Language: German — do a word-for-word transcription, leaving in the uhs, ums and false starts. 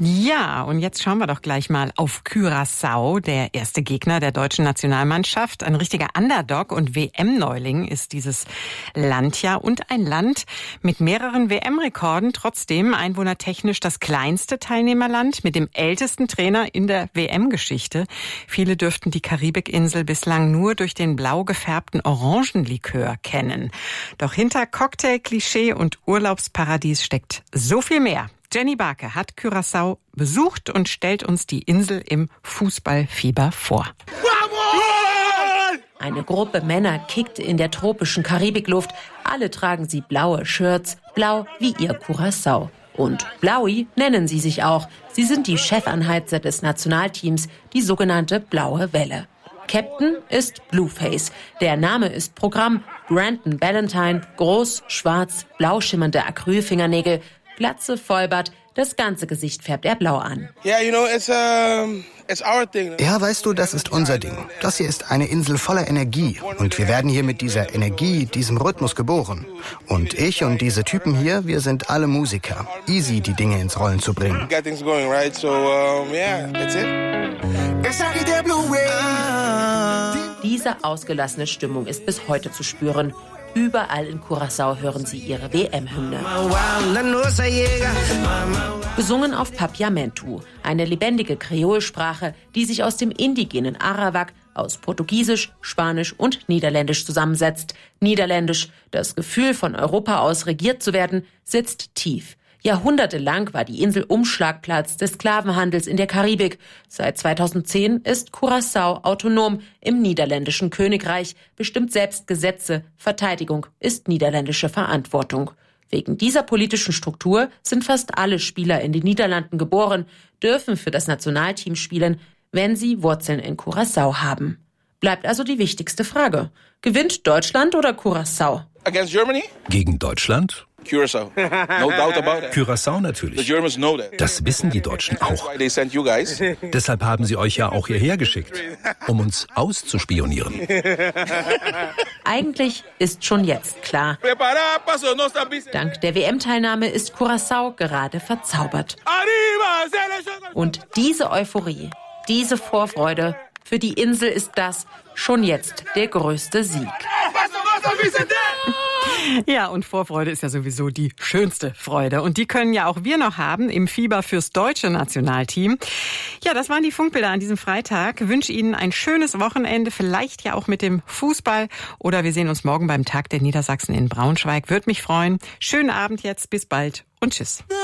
Ja, und jetzt schauen wir doch gleich mal auf Curaçao, der erste Gegner der deutschen Nationalmannschaft. Ein richtiger Underdog und W M-Neuling ist dieses Land ja. Und ein Land mit mehreren W M-Rekorden, trotzdem einwohnertechnisch das kleinste Teilnehmerland mit dem ältesten Trainer in der W M-Geschichte. Viele dürften die Karibikinsel bislang nur durch den blau gefärbten Orangenlikör kennen. Doch hinter Cocktail, Klischee und Urlaubsparadies steckt so viel mehr. Jenny Barke hat Curaçao besucht und stellt uns die Insel im Fußballfieber vor. Eine Gruppe Männer kickt in der tropischen Karibikluft. Alle tragen sie blaue Shirts, blau wie ihr Curaçao. Und Blaui nennen sie sich auch. Sie sind die Chefanheizer des Nationalteams, die sogenannte Blaue Welle. Captain ist Blueface. Der Name ist Programm. Brandon Valentine, groß, schwarz, blau schimmernde Acrylfingernägel, Glatze, Vollbart, das ganze Gesicht färbt er blau an. Ja, weißt du, das ist unser Ding. Das hier ist eine Insel voller Energie. Und wir werden hier mit dieser Energie, diesem Rhythmus geboren. Und ich und diese Typen hier, wir sind alle Musiker. Easy, die Dinge ins Rollen zu bringen. Diese ausgelassene Stimmung ist bis heute zu spüren. Überall in Curaçao hören sie ihre W M-Hymne. Gesungen auf Papiamentu, eine lebendige Kreolsprache, die sich aus dem indigenen Arawak, aus Portugiesisch, Spanisch und Niederländisch zusammensetzt. Niederländisch, das Gefühl, von Europa aus regiert zu werden, sitzt tief. Jahrhundertelang war die Insel Umschlagplatz des Sklavenhandels in der Karibik. Seit zweitausendzehn ist Curaçao autonom im niederländischen Königreich, bestimmt selbst Gesetze, Verteidigung ist niederländische Verantwortung. Wegen dieser politischen Struktur sind fast alle Spieler in den Niederlanden geboren, dürfen für das Nationalteam spielen, wenn sie Wurzeln in Curaçao haben. Bleibt also die wichtigste Frage. Gewinnt Deutschland oder Curaçao? Against Germany? Gegen Deutschland? Curaçao. No doubt about it. Curaçao natürlich. The Germans know that. Das wissen die Deutschen auch. They sent you guys. Deshalb haben sie euch ja auch hierher geschickt, um uns auszuspionieren. Eigentlich ist schon jetzt klar. Dank der W M-Teilnahme ist Curaçao gerade verzaubert. Und diese Euphorie, diese Vorfreude, für die Insel ist das schon jetzt der größte Sieg. Ja, und Vorfreude ist ja sowieso die schönste Freude. Und die können ja auch wir noch haben im Fieber fürs deutsche Nationalteam. Ja, das waren die Funkbilder an diesem Freitag. Ich wünsche Ihnen ein schönes Wochenende, vielleicht ja auch mit dem Fußball. Oder wir sehen uns morgen beim Tag der Niedersachsen in Braunschweig. Würde mich freuen. Schönen Abend jetzt, bis bald und tschüss.